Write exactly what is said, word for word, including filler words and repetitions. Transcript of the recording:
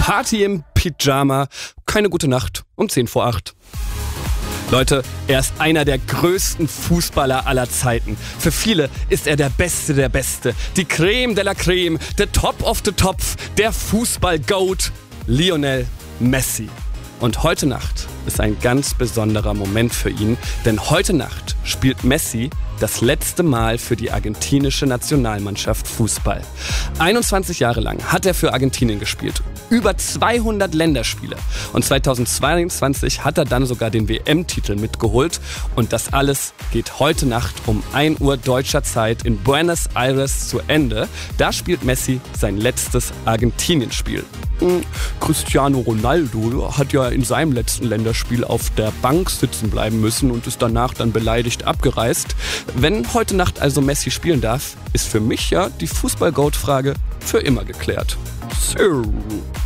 Party im Pyjama, keine gute Nacht um zehn vor acht. Leute, er ist einer der größten Fußballer aller Zeiten. Für viele ist er der Beste der Beste, die Creme de la Creme, der Top of the Topf, der Fußball-Goat, Lionel Messi. Und heute Nacht ist ein ganz besonderer Moment für ihn, denn heute Nacht spielt Messi das letzte Mal für die argentinische Nationalmannschaft Fußball. einundzwanzig Jahre lang hat er für Argentinien gespielt. Über zweihundert Länderspiele. Und zweitausendzweiundzwanzig hat er dann sogar den W M-Titel mitgeholt. Und das alles geht heute Nacht um ein Uhr deutscher Zeit in Buenos Aires zu Ende. Da spielt Messi sein letztes Argentinien-Spiel. Cristiano Ronaldo hat ja in seinem letzten Länderspiel auf der Bank sitzen bleiben müssen und ist danach dann beleidigt abgereist. Wenn heute Nacht also Messi spielen darf, ist für mich ja die Fußball-Goat-Frage für immer geklärt. So.